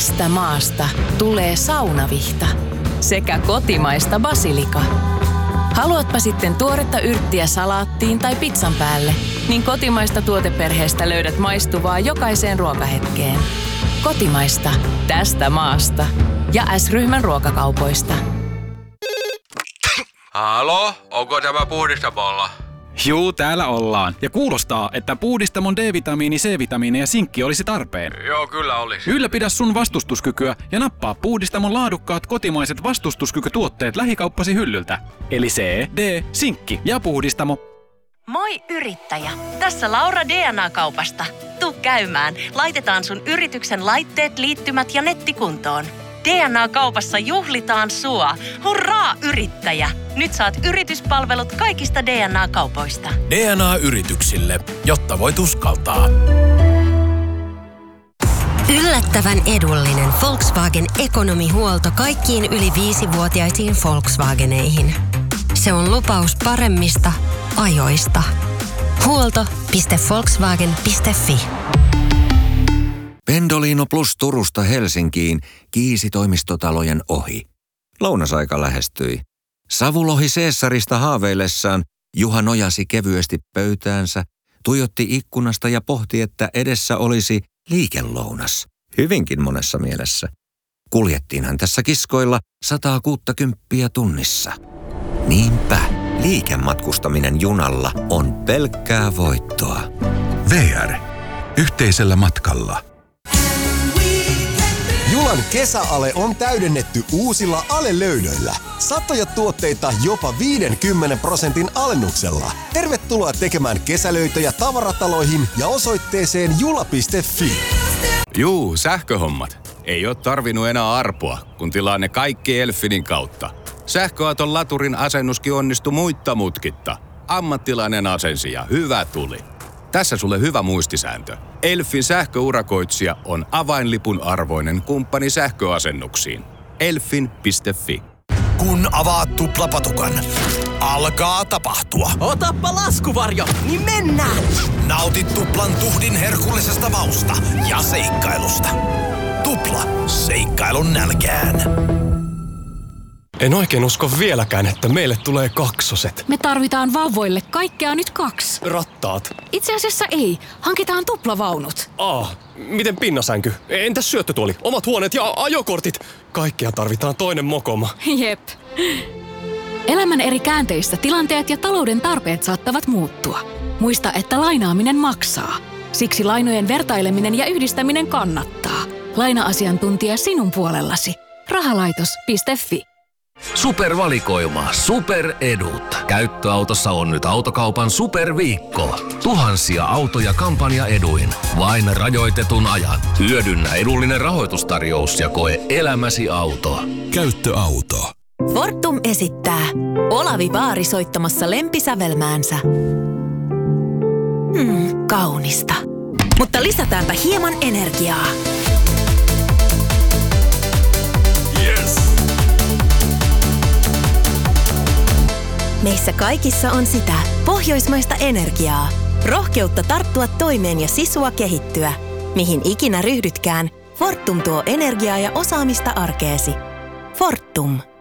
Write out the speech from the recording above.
Tästä maasta tulee saunavihta sekä kotimaista basilika. Haluatpa sitten tuoretta yrttiä salaattiin tai pizzan päälle, niin kotimaista tuoteperheestä löydät maistuvaa jokaiseen ruokahetkeen. Kotimaista, tästä maasta ja S-ryhmän ruokakaupoista. Halo, onko tämä Puhdistamolla? Juu, täällä ollaan. Ja kuulostaa, että Puhdistamon D-vitamiini, C-vitamiini ja sinkki olisi tarpeen. Joo, kyllä olisi. Ylläpidä sun vastustuskykyä ja nappaa Puhdistamon laadukkaat kotimaiset vastustuskykytuotteet lähikauppasi hyllyltä. Eli C, D, sinkki ja Puhdistamo. Moi yrittäjä! Tässä Laura DNA-kaupasta. Tuu käymään. Laitetaan sun yrityksen laitteet, liittymät ja netti kuntoon. DNA-kaupassa juhlitaan sua. Hurraa yrittäjä! Nyt saat yrityspalvelut kaikista DNA-kaupoista. DNA-yrityksille, jotta voit uskaltaa. Yllättävän edullinen Volkswagen ekonomihuolto kaikkiin yli 5-vuotiaisiin Volkswageneihin. Se on lupaus paremmista ajoista. Huolto.volkswagen.fi. Pendolino Plus Turusta Helsinkiin kiisi toimistotalojen ohi. Lounasaika lähestyi. Savulohi Caesarista haaveillessaan Juha nojasi kevyesti pöytäänsä, tuijotti ikkunasta ja pohti, että edessä olisi liikelounas. Hyvinkin monessa mielessä. Kuljettiinhan tässä kiskoilla 160 tunnissa. Niinpä, liikematkustaminen junalla on pelkkää voittoa. VR. Yhteisellä matkalla. Julan kesäale on täydennetty uusilla alelöydöillä. Satoja tuotteita jopa 50% alennuksella. Tervetuloa tekemään kesälöitöjä tavarataloihin ja osoitteeseen jula.fi. Juu, sähköhommat. Ei oo tarvinnut enää arpoa, kun tilaa ne kaikki Elfinin kautta. Sähköauton laturin asennuskin onnistui muitta mutkitta. Ammattilainen asensi ja hyvä tuli. Tässä sulle hyvä muistisääntö. Elfin sähköurakoitsija on avainlipun arvoinen kumppani sähköasennuksiin. Elfin.fi. Kun avaat tuplapatukan, alkaa tapahtua. Otappa laskuvarjo, niin mennään! Nauti tuplan tuhdin herkullisesta mausta ja seikkailusta. Tupla, seikkailun nälkään. En oikein usko vieläkään, että meille tulee kaksoset. Me tarvitaan vauvoille kaikkea nyt 2. Rattaat. Itse asiassa ei. Hankitaan tuplavaunut. Miten pinnasänky? Entäs syöttötuoli? Omat huoneet ja ajokortit? Kaikkea tarvitaan toinen mokoma. Jep. Elämän eri käänteissä tilanteet ja talouden tarpeet saattavat muuttua. Muista, että lainaaminen maksaa. Siksi lainojen vertaileminen ja yhdistäminen kannattaa. Laina-asiantuntija sinun puolellasi. Rahalaitos.fi. Supervalikoima, superedut. Käyttöautossa on nyt Autokaupan superviikko. Tuhansia autoja kampanjaeduin. Vain rajoitetun ajan. Hyödynnä edullinen rahoitustarjous ja koe elämäsi auto. Käyttöauto. Fortum esittää Olavi Vaari soittamassa lempisävelmäänsä. Kaunista. Mutta lisätäänpä hieman energiaa. Meissä kaikissa on sitä pohjoismaista energiaa, rohkeutta tarttua toimeen ja sisua kehittyä. Mihin ikinä ryhdytkään, Fortum tuo energiaa ja osaamista arkeesi. Fortum.